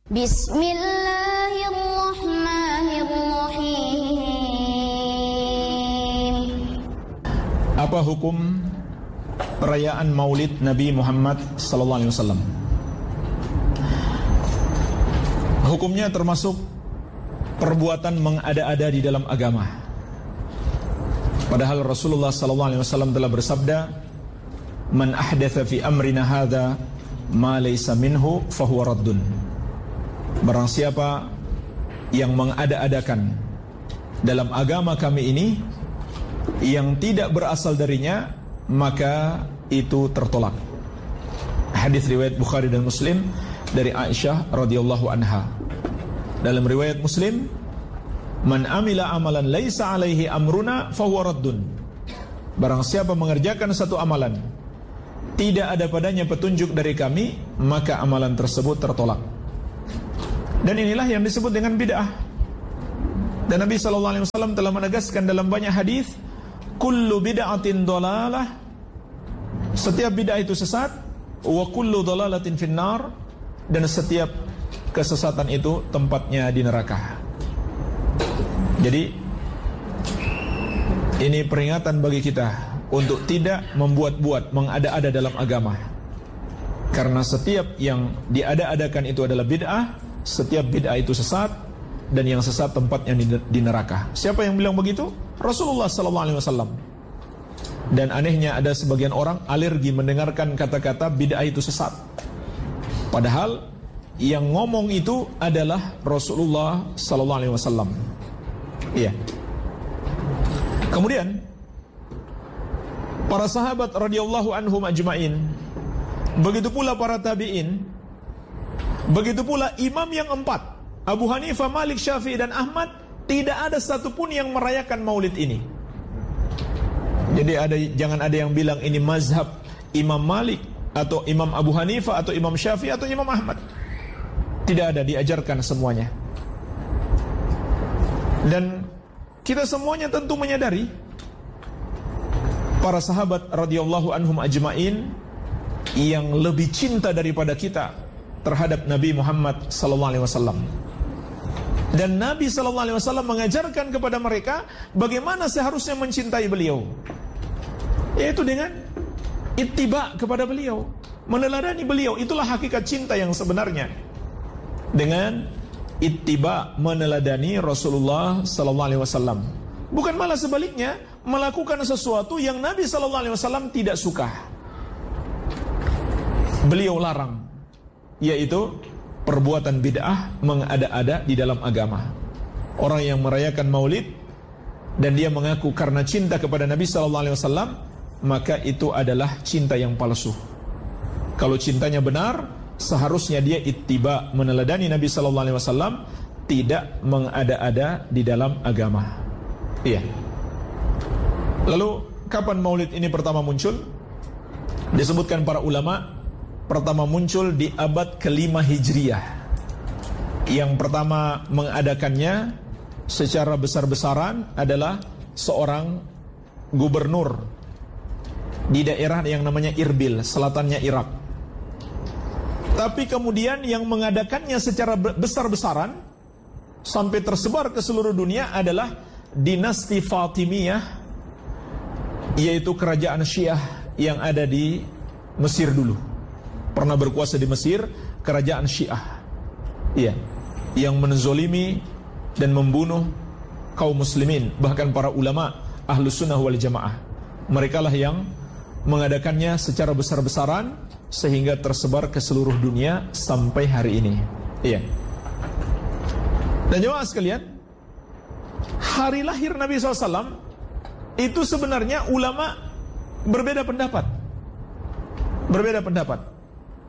Bismillahirrahmanirrahim. Apa hukum perayaan Maulid Nabi Muhammad sallallahu alaihi wasallam? Hukumnya termasuk perbuatan mengada-ada di dalam agama. Padahal Rasulullah sallallahu alaihi wasallam telah bersabda, "Man ahdatsa fi amrina hadza ma laysa minhu fahuwa raddun." Barang siapa yang mengada-adakan dalam agama kami ini yang tidak berasal darinya, maka itu tertolak. Hadis riwayat Bukhari dan Muslim dari Aisyah radhiyallahu anha. Dalam riwayat Muslim, "Man amila amalan laisa alaihi amruna fahuwa raddun." Barang siapa mengerjakan satu amalan tidak ada padanya petunjuk dari kami, maka amalan tersebut tertolak. Dan inilah yang disebut dengan bid'ah. Dan Nabi sallallahu alaihi wasallam telah menegaskan dalam banyak hadis, kullu bid'atin dhalalah, setiap bid'ah itu sesat, wa kullu dhalalatin finnar, dan setiap kesesatan itu tempatnya di neraka. Jadi ini peringatan bagi kita untuk tidak membuat-buat, mengada-ada dalam agama. Karena setiap yang diada-adakan itu adalah bid'ah, setiap bid'ah itu sesat, dan yang sesat tempatnya di neraka. Siapa yang bilang begitu? Rasulullah SAW. Dan anehnya ada sebagian orang alergi mendengarkan kata-kata bid'ah itu sesat. Padahal yang ngomong itu adalah Rasulullah SAW. Iya. Kemudian para sahabat radhiyallahu anhum ajma'in, begitu pula para tabi'in, begitu pula imam yang empat, Abu Hanifah, Malik, Syafi'i dan Ahmad, tidak ada satupun yang merayakan maulid ini. Jadi jangan ada yang bilang ini mazhab Imam Malik atau Imam Abu Hanifah atau Imam Syafi'i atau Imam Ahmad. Tidak ada, diajarkan semuanya. Dan kita semuanya tentu menyadari para sahabat radhiyallahu anhum ajma'in yang lebih cinta daripada kita terhadap Nabi Muhammad sallallahu alaihi wasallam. Dan Nabi sallallahu alaihi wasallam mengajarkan kepada mereka bagaimana seharusnya mencintai beliau, yaitu dengan ittiba kepada beliau, meneladani beliau. Itulah hakikat cinta yang sebenarnya, dengan ittiba, meneladani Rasulullah sallallahu alaihi wasallam. Bukan malah sebaliknya, melakukan sesuatu yang Nabi sallallahu alaihi wasallam tidak suka, beliau larang, yaitu perbuatan bid'ah, mengada-ada di dalam agama. Orang yang merayakan maulid dan dia mengaku karena cinta kepada Nabi sallallahu alaihi wasallam, maka itu adalah cinta yang palsu. Kalau cintanya benar, seharusnya dia ittiba, meneladani Nabi sallallahu alaihi wasallam, tidak mengada-ada di dalam agama. Iya. Lalu kapan maulid ini pertama muncul? Disebutkan para ulama, pertama muncul di abad ke-5 Hijriah. Yang pertama mengadakannya secara besar-besaran adalah seorang gubernur di daerah yang namanya Irbil, selatannya Irak. Tapi kemudian yang mengadakannya secara besar-besaran sampai tersebar ke seluruh dunia adalah dinasti Fatimiyah, yaitu kerajaan Syiah yang ada di Mesir dulu. Pernah berkuasa di Mesir, kerajaan Syiah. Iya, yang menzolimi dan membunuh kaum muslimin, bahkan para ulama Ahlus Sunnah wal Jamaah. Mereka lah yang mengadakannya secara besar-besaran sehingga tersebar ke seluruh dunia sampai hari ini. Iya. Dan jemaah sekalian, hari lahir Nabi SAW itu sebenarnya ulama berbeda pendapat. Berbeda pendapat.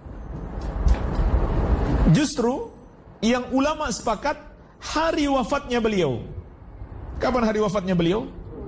Justru yang ulama sepakat hari wafatnya beliau. Kapan hari wafatnya beliau?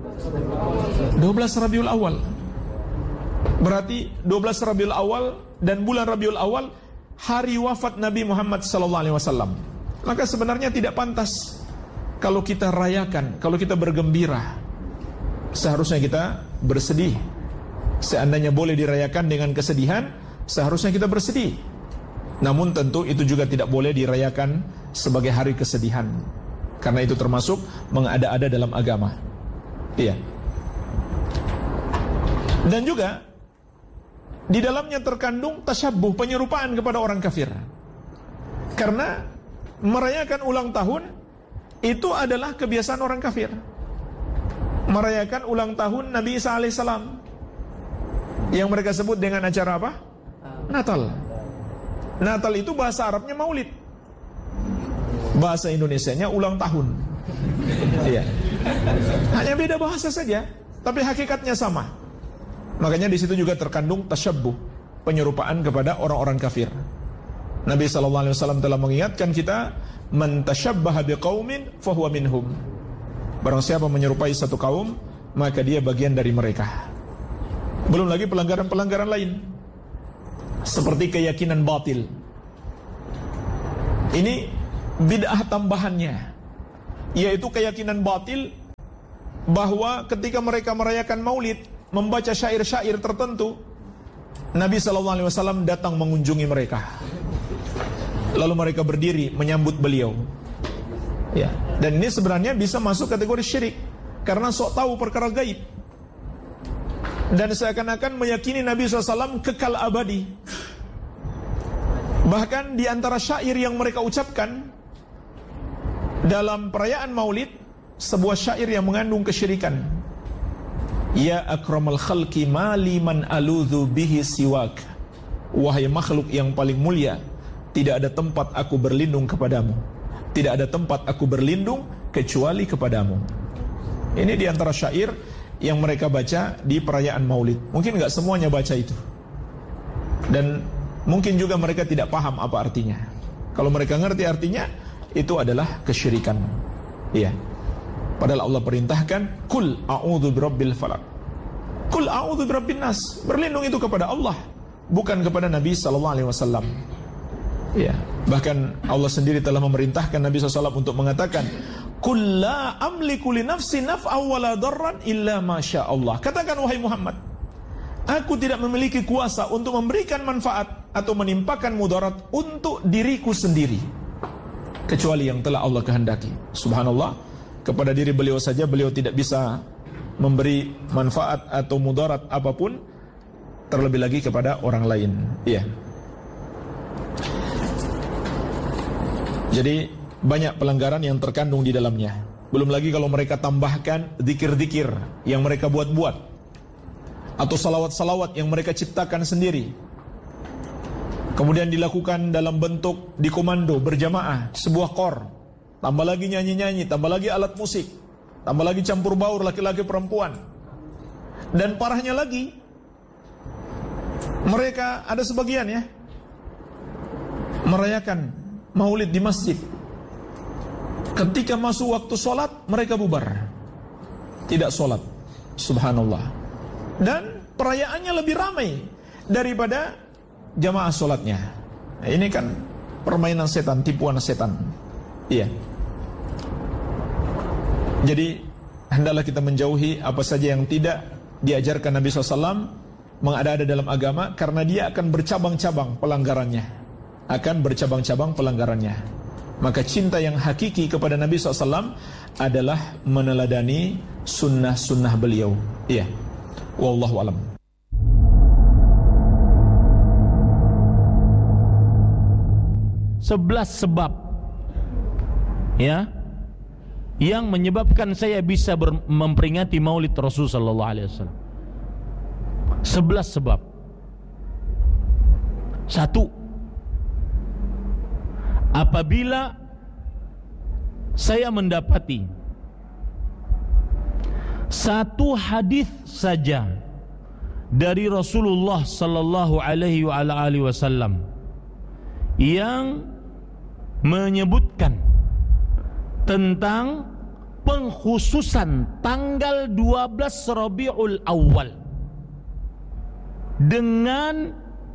12 Rabiul Awal. Berarti 12 Rabiul Awal dan bulan Rabiul Awal hari wafat Nabi Muhammad SAW. Maka sebenarnya tidak pantas kalau kita rayakan, kalau kita bergembira. Seharusnya kita bersedih. Seandainya boleh dirayakan dengan kesedihan, seharusnya kita bersedih. Namun tentu itu juga tidak boleh dirayakan sebagai hari kesedihan, karena itu termasuk mengada-ada dalam agama. Iya. Dan juga di dalamnya terkandung tasyabbuh, penyerupaan kepada orang kafir. Karena merayakan ulang tahun itu adalah kebiasaan orang kafir. Merayakan ulang tahun Nabi Isa alaihissalam, yang mereka sebut dengan acara apa? Natal. Natal itu bahasa Arabnya maulid, bahasa Indonesianya ulang tahun. Iya. Hanya beda bahasa saja, tapi hakikatnya sama. Makanya di situ juga terkandung tasyabbuh, penyerupaan kepada orang-orang kafir. Nabi SAW telah mengingatkan kita, man tasyabbaha biqaumin fahuwa minhum. Barang siapa menyerupai satu kaum, maka dia bagian dari mereka. Belum lagi pelanggaran-pelanggaran lain, seperti keyakinan batil. Ini bid'ah tambahannya, yaitu keyakinan batil bahwa ketika mereka merayakan maulid, membaca syair-syair tertentu, Nabi SAW datang mengunjungi mereka, lalu mereka berdiri menyambut beliau. Ya, dan ini sebenarnya bisa masuk kategori syirik, karena sok tahu perkara gaib, dan seakan-akan meyakini Nabi SAW kekal abadi. Bahkan di antara syair yang mereka ucapkan dalam perayaan maulid, sebuah syair yang mengandung kesyirikan. Ya akramal khalqi mali man aludhu bihi siwak. Wahai makhluk yang paling mulia, tidak ada tempat aku berlindung kepadamu, tidak ada tempat aku berlindung kecuali kepadamu. Ini di antara syair yang mereka baca di perayaan maulid. Mungkin enggak semuanya baca itu, dan mungkin juga mereka tidak paham apa artinya. Kalau mereka ngerti artinya, itu adalah kesyirikan. Iya. Padahal Allah perintahkan, Kul a'udhu birabbil falak, Kul a'udhu birabbin nas. Berlindung itu kepada Allah, bukan kepada Nabi SAW. Iya. Bahkan Allah sendiri telah memerintahkan Nabi SAW untuk mengatakan, Kul la amliku li nafsi naf'aw wala darran illa masya Allah. Katakan wahai Muhammad, aku tidak memiliki kuasa untuk memberikan manfaat atau menimpakan mudarat untuk diriku sendiri, kecuali yang telah Allah kehendaki. Subhanallah, kepada diri beliau saja beliau tidak bisa memberi manfaat atau mudarat apapun, terlebih lagi kepada orang lain. Iya. Jadi banyak pelanggaran yang terkandung di dalamnya. Belum lagi kalau mereka tambahkan zikir-zikir yang mereka buat-buat, atau salawat-salawat yang mereka ciptakan sendiri, kemudian dilakukan dalam bentuk dikomando berjamaah, sebuah kor, tambah lagi nyanyi-nyanyi, tambah lagi alat musik, tambah lagi campur baur laki-laki perempuan. Dan parahnya lagi, mereka ada sebagian ya merayakan maulid di masjid. Ketika masuk waktu sholat, mereka bubar, tidak sholat. Subhanallah. Dan perayaannya lebih ramai daripada jamaah sholatnya. Nah, ini kan permainan setan, tipuan setan. Iya. Jadi hendaklah kita menjauhi apa saja yang tidak diajarkan Nabi SAW mengada-ada dalam agama, karena dia akan bercabang-cabang pelanggarannya. Akan bercabang-cabang pelanggarannya. Maka cinta yang hakiki kepada Nabi SAW adalah meneladani sunnah-sunnah beliau. Iya. Wallahu alam. Sebelas sebab ya yang menyebabkan saya bisa memperingati Maulid Rasul sallallahu alaihi wasallam. 11 sebab. 1. Apabila saya mendapati satu hadis saja dari Rasulullah sallallahu alaihi wasallam yang menyebutkan tentang pengkhususan tanggal 12 Rabiul Awal dengan,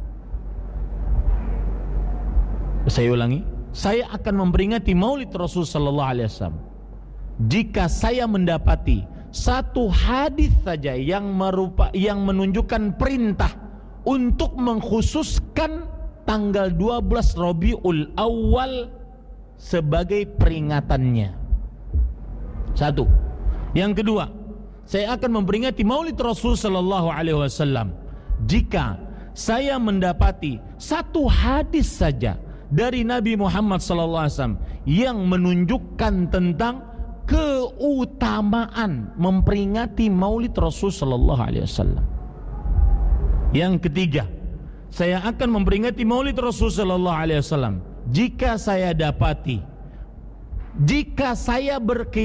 saya ulangi, saya akan memperingati Maulid Rasul sallallahu alaihi wasallam jika saya mendapati satu hadis saja yang menunjukkan perintah untuk mengkhususkan tanggal 12 Rabiul Awal sebagai peringatannya. Satu. Yang kedua, saya akan memperingati Maulid Rasul sallallahu alaihi wasallam jika saya mendapati satu hadis saja dari Nabi Muhammad sallallahu alaihi wasallam yang menunjukkan tentang keutamaan memperingati Maulid Rasul sallallahu alaihi wasallam. Yang ketiga, saya akan memperingati Maulid Rasul sallallahu alaihi wasallam jika saya dapati, jika saya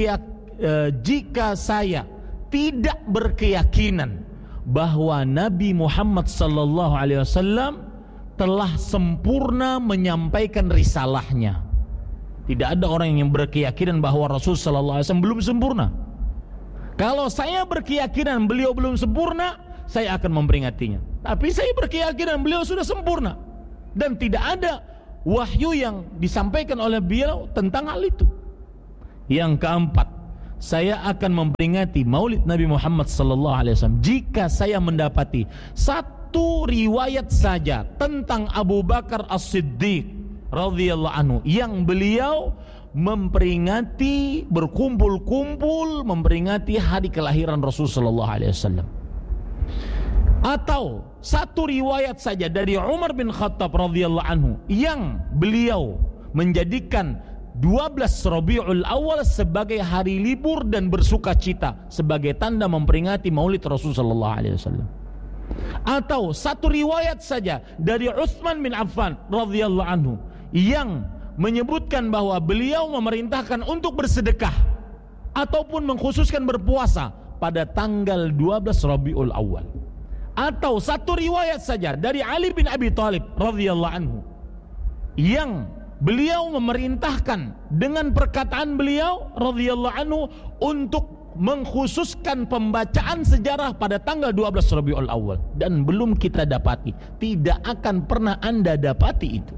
tidak berkeyakinan bahwa Nabi Muhammad sallallahu alaihi wasallam telah sempurna menyampaikan risalahnya. Tidak ada orang yang berkeyakinan bahwa Rasul sallallahu alaihi wasallam belum sempurna. Kalau saya berkeyakinan beliau belum sempurna, saya akan memperingatinya. Tapi saya berkeyakinan beliau sudah sempurna dan tidak ada wahyu yang disampaikan oleh beliau tentang hal itu. Yang keempat, saya akan memperingati Maulid Nabi Muhammad sallallahu alaihi wasallam jika saya mendapati satu riwayat saja tentang Abu Bakar As-Siddiq radhiyallahu anhu yang beliau memperingati, berkumpul-kumpul memperingati hari kelahiran Rasul sallallahu alaihi wasallam. Atau satu riwayat saja dari Umar bin Khattab radhiyallahu anhu yang beliau menjadikan 12 Rabiul Awal sebagai hari libur dan bersuka cita sebagai tanda memperingati Maulid Rasul sallallahu alaihi wasallam. Atau satu riwayat saja dari Utsman bin Affan radhiyallahu anhu yang menyebutkan bahwa beliau memerintahkan untuk bersedekah ataupun mengkhususkan berpuasa pada tanggal 12 Rabiul Awal. Atau satu riwayat saja dari Ali bin Abi Thalib radhiyallahu anhu yang beliau memerintahkan dengan perkataan beliau radhiyallahu anhu untuk mengkhususkan pembacaan sejarah pada tanggal 12 Rabiul Awal, dan belum kita dapati, tidak akan pernah Anda dapati itu.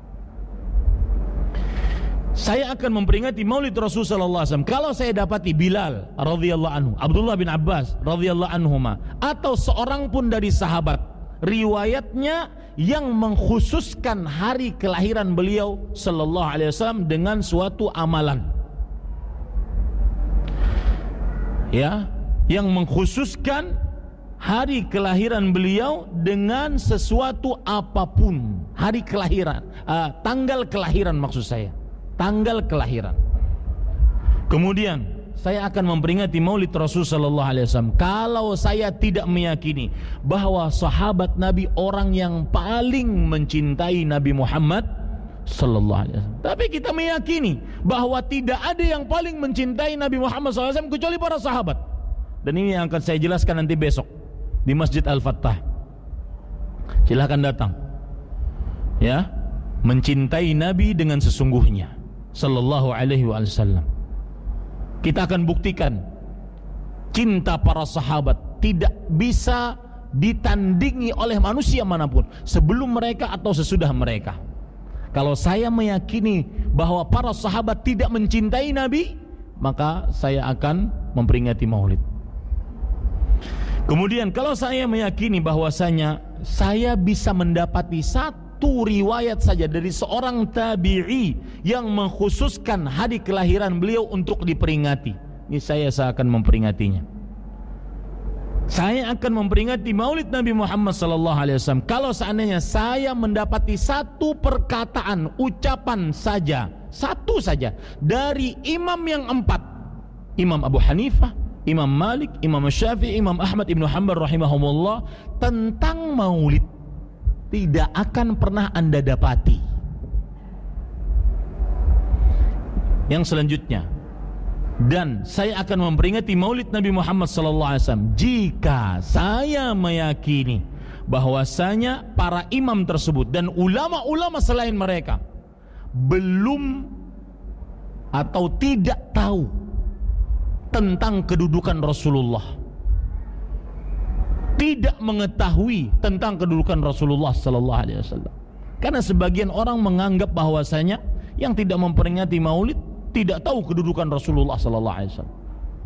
Saya akan memperingati Maulid Rasul sallallahu alaihi wasallam kalau saya dapati Bilal radhiyallahu anhu, Abdullah bin Abbas radhiyallahu anhuma, atau seorang pun dari sahabat riwayatnya yang mengkhususkan hari kelahiran beliau sallallahu alaihi wasallam dengan suatu amalan. Ya, yang mengkhususkan hari kelahiran beliau dengan sesuatu apapun, hari kelahiran, tanggal kelahiran maksud saya. Tanggal kelahiran. Kemudian saya akan memperingati Maulid Rasul sallallahu alaihi wasallam kalau saya tidak meyakini bahwa sahabat Nabi orang yang paling mencintai Nabi Muhammad sallallahu alaihi wasallam. Tapi kita meyakini bahwa tidak ada yang paling mencintai Nabi Muhammad sallallahu alaihi wasallam kecuali para sahabat. Dan ini yang akan saya jelaskan nanti besok di Masjid Al-Fattah. Silakan datang. Ya, mencintai Nabi dengan sesungguhnya sallallahu alaihi wasallam. Kita akan buktikan cinta para sahabat tidak bisa ditandingi oleh manusia manapun sebelum mereka atau sesudah mereka. Kalau saya meyakini bahwa para sahabat tidak mencintai Nabi, maka saya akan memperingati Maulid. Kemudian kalau saya meyakini bahwasanya saya bisa mendapati satu riwayat saja dari seorang tabi'i yang mengkhususkan hari kelahiran beliau untuk diperingati, ini saya akan memperingatinya. Saya akan memperingati Maulid Nabi Muhammad sallallahu alaihi wasallam kalau seandainya saya mendapati satu perkataan, ucapan saja, satu saja dari imam yang 4, Imam Abu Hanifah, Imam Malik, Imam Syafi'i, Imam Ahmad Ibn Hanbal rahimahumullah, tentang Maulid. Tidak akan pernah Anda dapati. Yang selanjutnya, dan saya akan memperingati Maulid Nabi Muhammad sallallahu alaihi wasallam jika saya meyakini bahwasanya para imam tersebut dan ulama-ulama selain mereka belum atau tidak tahu tentang kedudukan Rasulullah, tidak mengetahui tentang kedudukan Rasulullah sallallahu alaihi wasallam. Karena sebagian orang menganggap bahwasanya yang tidak memperingati Maulid tidak tahu kedudukan Rasulullah sallallahu alaihi wasallam.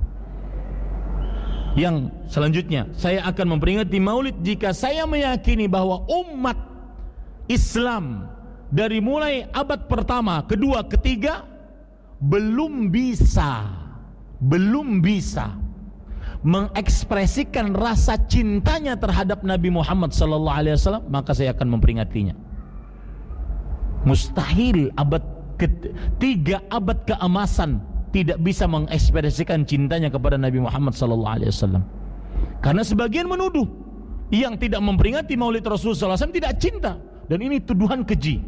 Yang selanjutnya, saya akan memperingati Maulid jika saya meyakini bahwa umat Islam dari mulai abad pertama, kedua, ketiga belum bisa mengekspresikan rasa cintanya terhadap Nabi Muhammad sallallahu alaihi wasallam, maka saya akan memperingatinya. Mustahil tiga abad keemasan tidak bisa mengekspresikan cintanya kepada Nabi Muhammad sallallahu alaihi wasallam. Karena sebagian menuduh yang tidak memperingati Maulid Rasul sallallahu alaihi wasallam tidak cinta, dan ini tuduhan keji.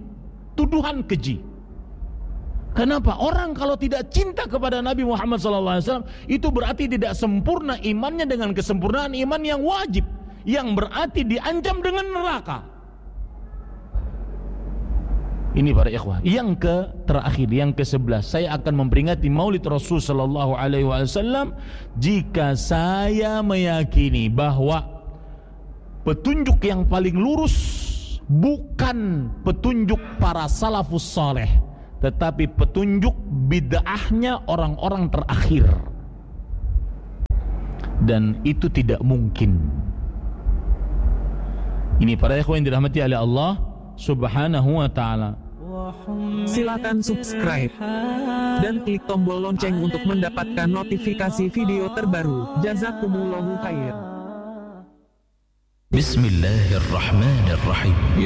Kenapa? Orang kalau tidak cinta kepada Nabi Muhammad SAW, itu berarti tidak sempurna imannya dengan kesempurnaan iman yang wajib, yang berarti diancam dengan neraka. Ini para ikhwah. Yang terakhir, yang ke-11, saya akan memperingati Maulid Rasul SAW jika saya meyakini bahwa petunjuk yang paling lurus bukan petunjuk para salafus saleh, tetapi petunjuk bid'ahnya orang-orang terakhir. Dan itu tidak mungkin. Ini para ikhwan yang dirahmati oleh Allah Subhanahu wa ta'ala. Silakan subscribe dan klik tombol lonceng untuk mendapatkan notifikasi video terbaru. Jazakumullahu khair. Bismillahirrahmanirrahim.